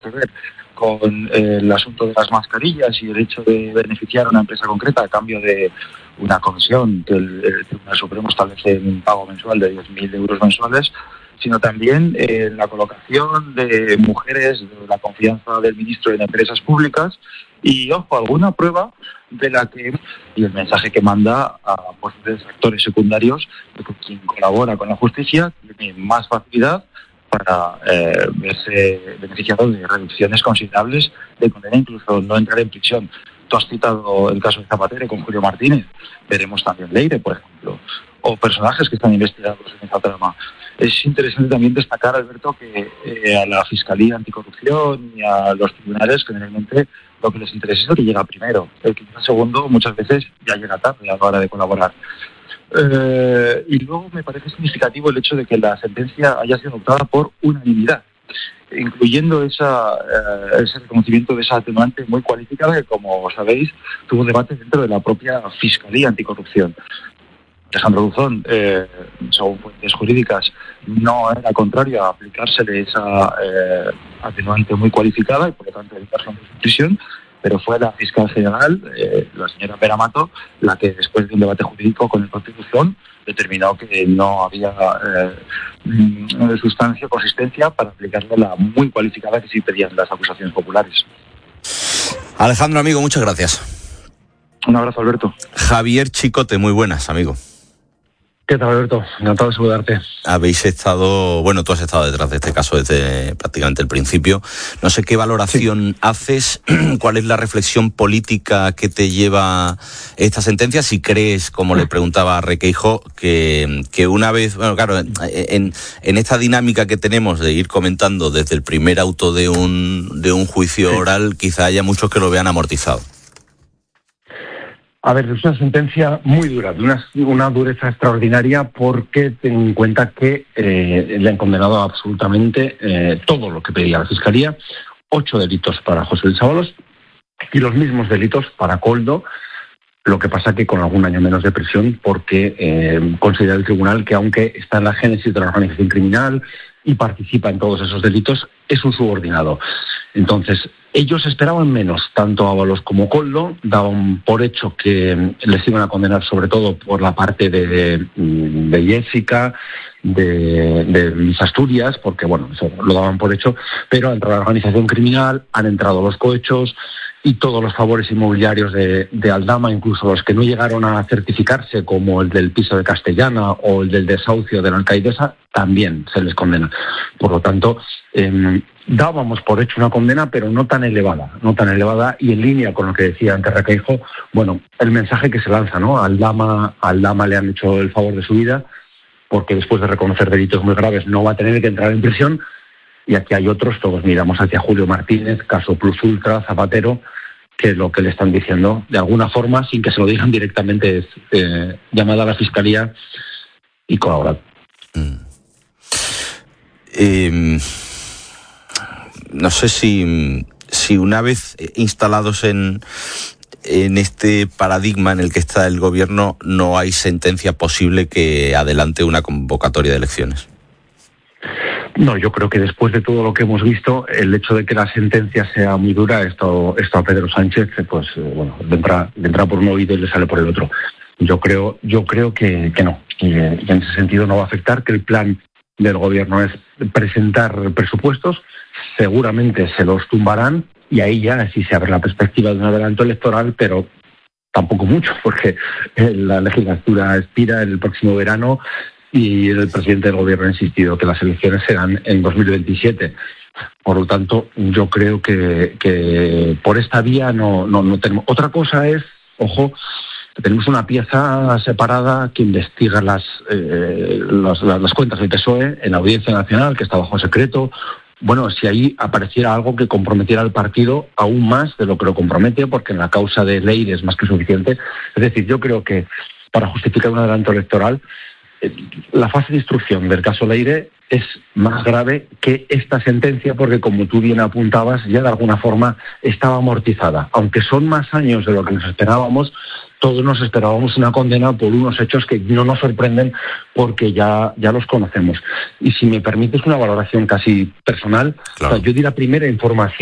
que ver con el asunto de las mascarillas y el hecho de beneficiar a una empresa concreta a cambio de una comisión que el Tribunal Supremo establece en un pago mensual de 10.000 euros mensuales, sino también en la colocación de mujeres de la confianza del ministro en empresas públicas y, ojo, alguna prueba de la que y el mensaje que manda a posibles actores secundarios de que quien colabora con la justicia tiene más facilidad para verse beneficiado de reducciones considerables de condena, incluso no entrar en prisión. Tú has citado el caso de Zapatero con Julio Martínez, veremos también Leire, por ejemplo, o personajes que están investigados en esta trama. Es interesante también destacar, Alberto, que a la Fiscalía Anticorrupción y a los tribunales generalmente lo que les interesa es el que llega primero. El que llega segundo muchas veces ya llega tarde a la hora de colaborar. Y luego me parece significativo el hecho de que la sentencia haya sido adoptada por unanimidad, incluyendo ese reconocimiento de esa atenuante muy cualificada que, como sabéis, tuvo debate dentro de la propia Fiscalía Anticorrupción. Alejandro Duzón, según fuentes jurídicas, no era contrario a aplicársele esa atenuante muy cualificada y, por lo tanto, evitar su prisión, pero fue la fiscal general, la señora Pera Mato, la que, después de un debate jurídico con el Constitución, determinó que no había sustancia o consistencia para aplicarle la muy cualificada que sí pedían las acusaciones populares. Alejandro, amigo, muchas gracias. Un abrazo, Alberto. Javier Chicote, muy buenas, amigo. ¿Qué tal, Alberto? Encantado de saludarte. Habéis estado, bueno, tú has estado detrás de este caso desde prácticamente el principio. No sé qué valoración haces, cuál es la reflexión política que te lleva esta sentencia, si crees, como le preguntaba a Requeijo, que una vez, bueno, claro, en esta dinámica que tenemos de ir comentando desde el primer auto de un juicio oral, quizá haya muchos que lo vean amortizado. A ver, es una sentencia muy dura, de una dureza extraordinaria, porque ten en cuenta que le han condenado absolutamente todo lo que pedía la Fiscalía, 8 delitos para José Luis Ábalos y los mismos delitos para Koldo, lo que pasa que con algún año menos de prisión, porque considera el tribunal que, aunque está en la génesis de la organización criminal y participa en todos esos delitos, es un subordinado. Entonces, ellos esperaban menos, tanto Ábalos como Koldo, daban por hecho que les iban a condenar sobre todo por la parte de Jessica, de Luis Asturias, porque bueno, eso lo daban por hecho, pero ha entrado la organización criminal, han entrado los cohechos y todos los favores inmobiliarios de Aldama, incluso los que no llegaron a certificarse, como el del piso de Castellana o el del desahucio de la alcaidesa, también se les condena. Por lo tanto, dábamos por hecho una condena, pero no tan elevada, y en línea con lo que decía antes Requeijo, bueno, el mensaje que se lanza, ¿no? A Aldama le han hecho el favor de su vida, porque después de reconocer delitos muy graves no va a tener que entrar en prisión, y aquí hay otros, todos miramos hacia Julio Martínez, caso Plus Ultra, Zapatero, que lo que le están diciendo, de alguna forma, sin que se lo digan directamente, es llamada a la Fiscalía y colaborar. No sé si una vez instalados en este paradigma en el que está el gobierno, no hay sentencia posible que adelante una convocatoria de elecciones. No, yo creo que después de todo lo que hemos visto, el hecho de que la sentencia sea muy dura, esto a Pedro Sánchez, pues bueno, entra por un oído y le sale por el otro. Yo creo que no, y en ese sentido no va a afectar, que el plan del gobierno es presentar presupuestos, seguramente se los tumbarán y ahí ya sí se abre la perspectiva de un adelanto electoral, pero tampoco mucho, porque la legislatura expira el próximo verano y el presidente del gobierno ha insistido que las elecciones serán en 2027. Por lo tanto, yo creo que por esta vía no tenemos. Otra cosa es, ojo, tenemos una pieza separada que investiga las cuentas del PSOE en la Audiencia Nacional, que está bajo secreto. Bueno, si ahí apareciera algo que comprometiera al partido aún más de lo que lo compromete, porque en la causa de Leire es más que suficiente. Es decir, yo creo que para justificar un adelanto electoral, la fase de instrucción del caso Leire es más grave que esta sentencia, porque, como tú bien apuntabas, ya de alguna forma estaba amortizada. Aunque son más años de lo que nos esperábamos, todos nos esperábamos una condena por unos hechos que no nos sorprenden porque ya los conocemos. Y si me permites una valoración casi personal, claro. O sea, yo di la primera información